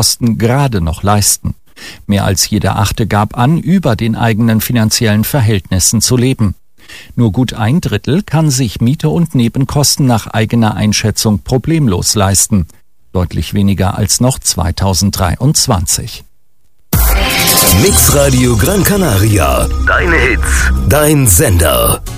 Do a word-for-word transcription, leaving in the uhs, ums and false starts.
Kosten gerade noch leisten. Mehr als jeder Achte gab an, über den eigenen finanziellen Verhältnissen zu leben. Nur gut ein Drittel kann sich Miete und Nebenkosten nach eigener Einschätzung problemlos leisten. Deutlich weniger als noch zweitausenddreiundzwanzig. Mixradio Gran Canaria. Deine Hits, dein Sender.